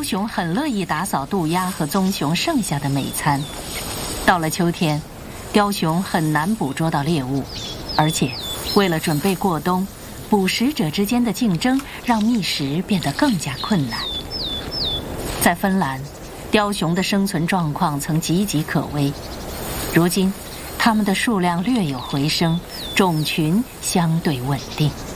熊很乐意打扫渡鸦和棕熊剩下的美餐。到了秋天，雕熊很难捕捉到猎物，而且为了准备过冬，捕食者之间的竞争让觅食变得更加困难。在芬兰，雕熊的生存状况曾岌岌可危，如今它们的数量略有回升，种群相对稳定。